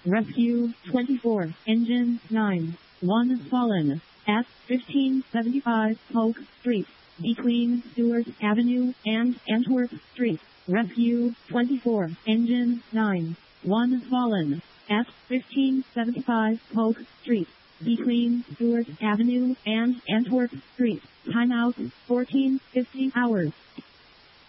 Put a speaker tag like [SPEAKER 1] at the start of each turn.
[SPEAKER 1] Rescue 24, Engine 9. One fallen. At 1575 Polk Street, between Stewart Avenue and Antwerp Street. Rescue 24, Engine 9. One fallen. At 1575 Polk Street, between Stewart Avenue and Antwerp Street. Timeout 14:50 hours.